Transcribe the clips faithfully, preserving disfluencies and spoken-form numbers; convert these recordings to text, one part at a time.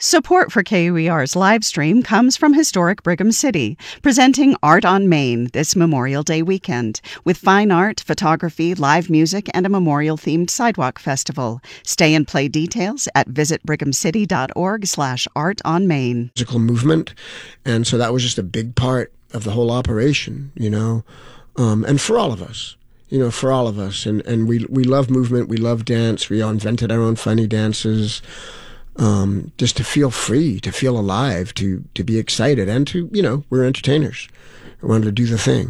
Support for K U E R's live stream comes from historic Brigham City, presenting Art on Main this Memorial Day weekend, with fine art, photography, live music, and a memorial-themed sidewalk festival. Stay and play details at visitbrighamcity.org slash art on main. Musical movement, and so that was just a big part of the whole operation, you know, um, and for all of us. You know, for all of us, and, and we we love movement, we love dance, we all invented our own funny dances, um, just to feel free, to feel alive, to, to be excited, and to, you know, we're entertainers. We wanted to do the thing.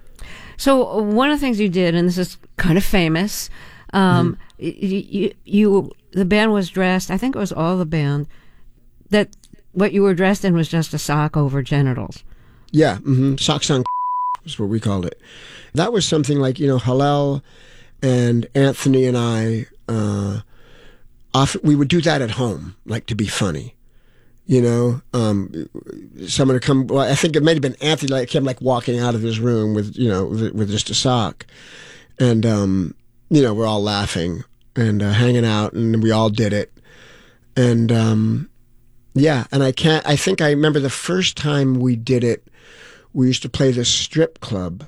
So one of the things you did, and this is kind of famous, um, mm-hmm. you, you, you, the band was dressed, I think it was all the band, that what you were dressed in was just a sock over genitals. Yeah, mm-hmm. Socks on is what we called it. That was something like, you know, Hillel and Anthony and I, uh, often, we would do that at home, like to be funny. You know, um, someone would come, well, I think it might have been Anthony, like, came like walking out of his room with, you know, with, with just a sock. And, um, you know, we're all laughing and uh, hanging out, and we all did it. And, um, yeah, and I can't, I think I remember the first time we did it, we used to play this strip club.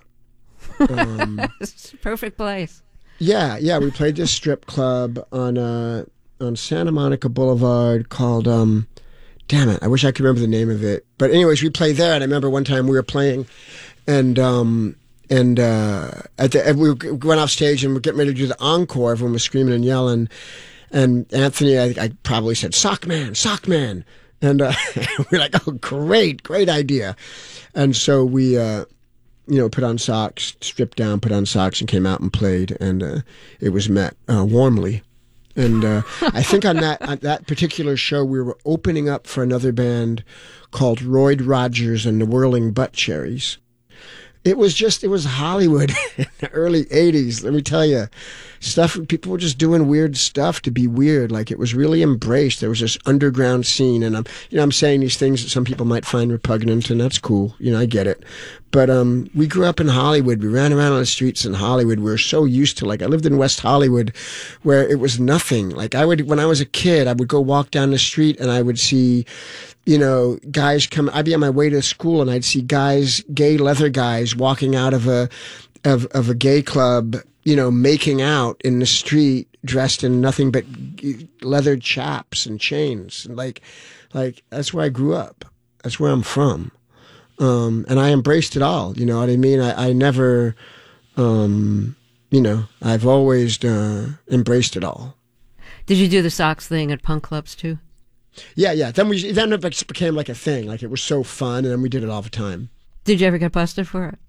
Um, it's a perfect place. Yeah, yeah, we played this strip club on uh, on Santa Monica Boulevard called, um, damn it, I wish I could remember the name of it. But anyways, we played there, and I remember one time we were playing, and um, and uh, at the we went off stage and we're getting ready to do the encore. Everyone was screaming and yelling, and Anthony, I, I probably said, "Sock man, sock man," and uh, we're like, "Oh, great, great idea." And so we, uh, you know, put on socks, stripped down, put on socks, and came out and played, and uh, it was met uh, warmly. And uh, I think on that on that particular show, we were opening up for another band called Royd Rogers and the Whirling Butt Cherries. It was just, it was Hollywood in the early eighties. Let me tell you, stuff, people were just doing weird stuff to be weird. Like, it was really embraced. There was this underground scene, and I'm, you know, I'm saying these things that some people might find repugnant, and that's cool. You know, I get it. But, um, we grew up in Hollywood. We ran around on the streets in Hollywood. We were so used to, like, I lived in West Hollywood where it was nothing. Like, I would, when I was a kid, I would go walk down the street and I would see, you know, guys come, I'd be on my way to school and I'd see guys, gay leather guys walking out of a, of, of a gay club, you know, making out in the street, dressed in nothing but leather chaps and chains. And like, like, that's where I grew up. That's where I'm from. Um, and I embraced it all, you know what I mean? I, I never, um, you know, I've always, uh, embraced it all. Did you do the socks thing at punk clubs too? Yeah, yeah. Then we then it became like a thing. Like, it was so fun, and then we did it all the time. Did you ever get busted for it?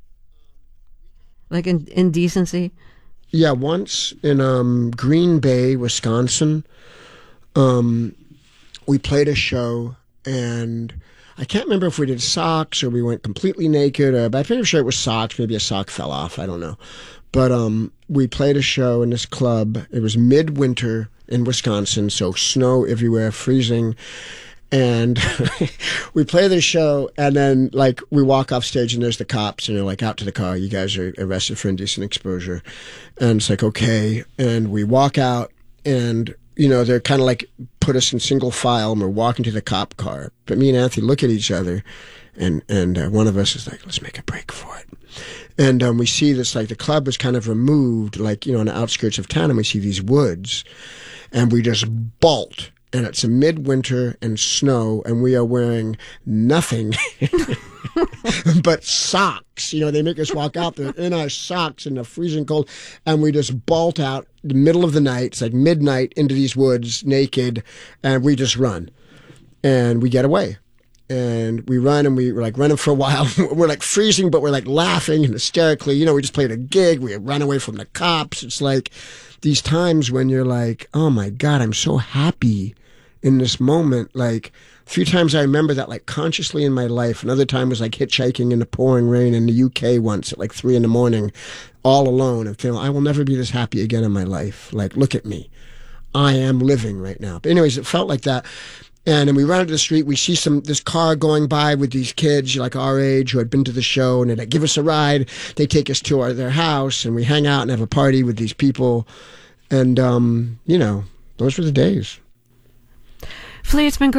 Like in indecency? Yeah, once in um, Green Bay, Wisconsin, um, we played a show, and I can't remember if we did socks or we went completely naked, or, but I'm pretty sure it was socks. Maybe a sock fell off. I don't know. But um, we played a show in this club. It was midwinter in Wisconsin, so snow everywhere, freezing. And we play the show, and then, like, we walk off stage, and there's the cops, and they're like, "Out to the car. You guys are arrested for indecent exposure." And it's like, okay. And we walk out, and, you know, they're kind of like put us in single file, and we're walking to the cop car. But me and Anthony look at each other, and, and uh, one of us is like, "Let's make a break for it." And um, we see this, like, the club was kind of removed, like, you know, on the outskirts of town, and we see these woods, and we just bolt. And it's a midwinter and snow, and we are wearing nothing but socks. You know, they make us walk out there in our socks in the freezing cold, and we just bolt out in the middle of the night. It's like midnight into these woods, naked, and we just run. And we get away. And we run, and we were like running for a while. We're like freezing, but we're like laughing and hysterically. You know, we just played a gig. We run away from the cops. It's like these times when you're like, oh my God, I'm so happy in this moment. Like, a few times I remember that, like, consciously in my life. Another time was like hitchhiking in the pouring rain in the U K once at like three in the morning, all alone, and feeling I will never be this happy again in my life. Like, look at me. I am living right now. But anyways, it felt like that. And then we run into the street, we see some this car going by with these kids like our age who had been to the show, and they give us a ride. They take us to our, their house, and we hang out and have a party with these people. And, um, you know, those were the days. Flea, it's been great.